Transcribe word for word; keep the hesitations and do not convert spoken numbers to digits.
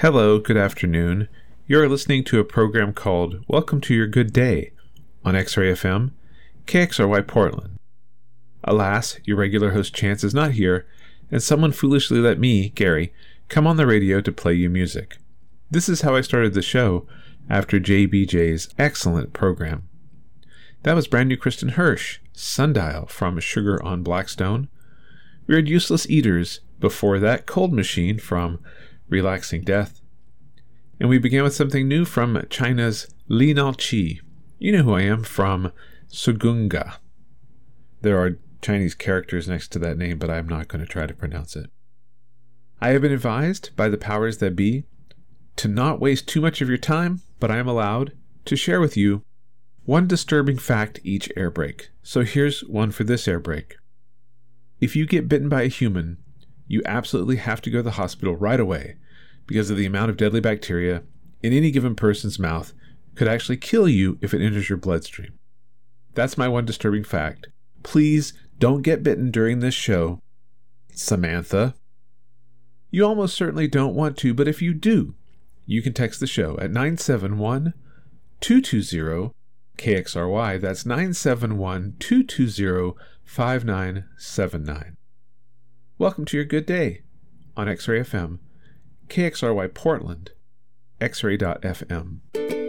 Hello, good afternoon. You're listening to a program called Welcome to Your Good Day on X-Ray F M, K X R Y Portland. Alas, your regular host Chance is not here, and someone foolishly let me, Gary, come on the radio to play you music. This is how I started the show after J B J's excellent program. That was brand new Kristen Hirsch, Sundial from Sugar on Blackstone. We heard Useless Eaters, before that Cold Machine from Relaxing Death. And we began with something new from China's Li Nao Qi. You know who I am from Sugunga. There are Chinese characters next to that name, but I'm not going to try to pronounce it. I have been advised by the powers that be to not waste too much of your time, but I am allowed to share with you one disturbing fact each air break. So here's one for this air break. If you get bitten by a human, you absolutely have to go to the hospital right away because of the amount of deadly bacteria in any given person's mouth could actually kill you if it enters your bloodstream. That's my one disturbing fact. Please don't get bitten during this show, Samantha. You almost certainly don't want to, but if you do, you can text the show at nine seven one, two two zero, K X R Y. That's nine seven one, two two zero, five nine seven nine. Welcome to your good day on X-Ray F M, K X R Y Portland, X ray dot F M.